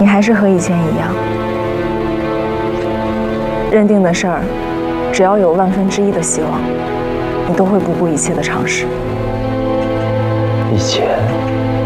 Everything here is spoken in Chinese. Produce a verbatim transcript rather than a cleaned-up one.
你还是和以前一样，认定的事儿，只要有万分之一的希望，你都会不顾一切的尝试。 以前。